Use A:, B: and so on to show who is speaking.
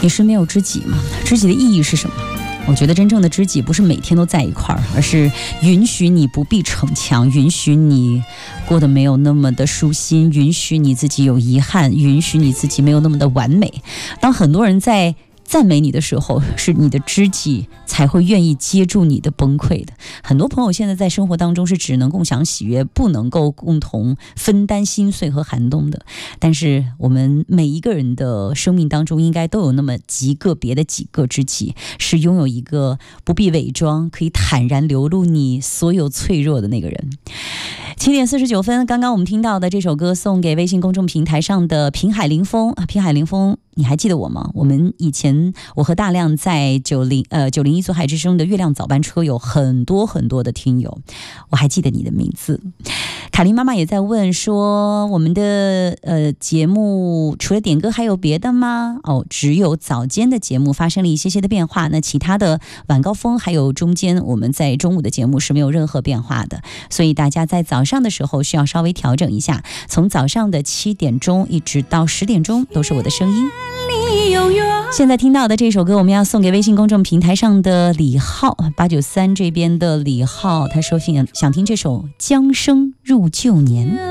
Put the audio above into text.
A: 你身边有知己吗？知己的意义是什么？我觉得真正的知己不是每天都在一块儿，而是允许你不必逞强，允许你过得没有那么的舒心，允许你自己有遗憾，允许你自己没有那么的完美。当很多人在赞美你的时候，是你的知己才会愿意接住你的崩溃的。很多朋友现在在生活当中是只能共享喜悦，不能够共同分担心碎和寒冬的。但是我们每一个人的生命当中应该都有那么几个知己，是拥有一个不必伪装，可以坦然流露你所有脆弱的那个人。7:49，刚刚我们听到的这首歌送给微信公众平台上的平海凌风。平海凌风，你还记得我吗？我们以前我和大亮在901做海之声的月亮早班车有很多的听友，我还记得你的名字。凯琳妈妈也在问说，我们的节目除了点歌还有别的吗？只有早间的节目发生了一些的变化，那其他的晚高峰还有中间我们在中午的节目是没有任何变化的，所以大家在早上的时候需要稍微调整一下，从早上的7点钟一直到10点钟都是我的声音。现在听到的这首歌我们要送给微信公众平台上的李浩893这边的李浩，他说想听这首《江生入旧年》。